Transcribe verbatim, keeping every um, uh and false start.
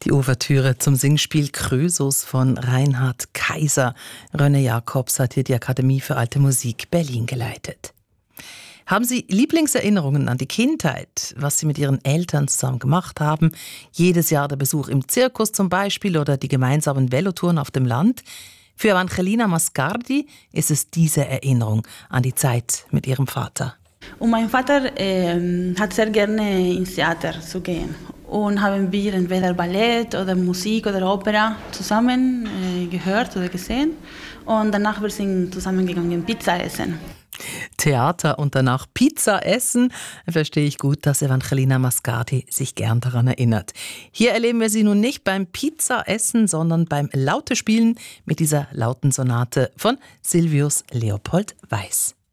Die Ouvertüre zum Singspiel Krösus von Reinhard Kaiser. René Jacobs hat hier die Akademie für Alte Musik Berlin geleitet. Haben Sie Lieblingserinnerungen an die Kindheit, was Sie mit Ihren Eltern zusammen gemacht haben? Jedes Jahr der Besuch im Zirkus zum Beispiel oder die gemeinsamen Velotouren auf dem Land? Für Evangelina Mascardi ist es diese Erinnerung an die Zeit mit ihrem Vater. Und mein Vater äh, hat sehr gerne ins Theater zu gehen. Und haben wir entweder Ballett oder Musik oder Opera zusammen äh, gehört oder gesehen. Und danach wir sind zusammengegangen Pizza essen. Theater und danach Pizza essen, verstehe ich gut, dass Evangelina Mascardi sich gern daran erinnert. Hier erleben wir sie nun nicht beim Pizza essen, sondern beim Laute spielen mit dieser Lautensonate von Silvius Leopold Weiß.